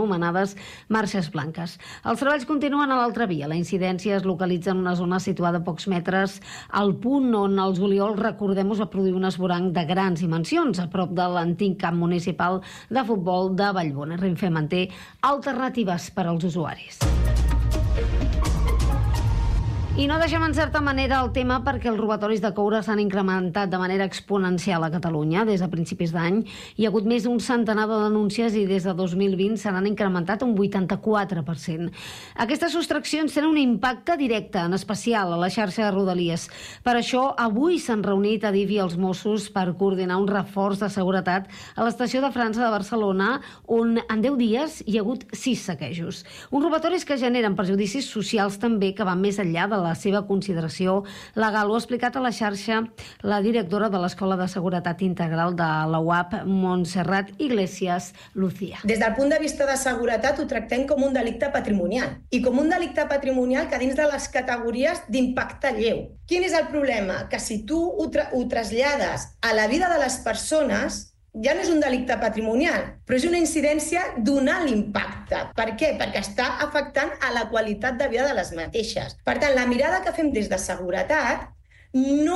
anomenades marxes blanques. Els treballs continuen a l'altra via. La incidència es localitza en una zona situada a pocs metres al punt on el juliol, recordem-ho, va produir un esvoranc de grans dimensions a prop de l'antic camp municipal de futbol de Vallbona. Renfe manté alternatives per als usuaris. I no deixem en certa manera el tema perquè els robatoris de coure s'han incrementat de manera exponencial a Catalunya. Des de principis d'any hi ha hagut més d'un centenar de denúncies i des de 2020 se n'han incrementat un 84%. Aquestes sostraccions tenen un impacte directe, en especial a la xarxa de Rodalies. Per això, avui s'han reunit a DIF i els Mossos per coordinar un reforç de seguretat a l'estació de França de Barcelona, on en 10 dies hi ha hagut 6 saquejos. Uns robatoris que generen perjudicis socials també, que van més enllà de la seva consideració legal. Ho ha explicat a la xarxa la directora de l'Escola de Seguretat Integral de la UAP, Montserrat Iglesias Lucía. Des del punt de vista de seguretat ho tractem com un delicte patrimonial i com un delicte patrimonial que dins de les categories d'impacte lleu. Quin és el problema? Que si tu ho trasllades a la vida de les persones, ja no és un delicte patrimonial, però és una incidència d'un alt impacte. Per què? Perquè està afectant a la qualitat de vida de les mateixes. Per tant, la mirada que fem des de seguretat no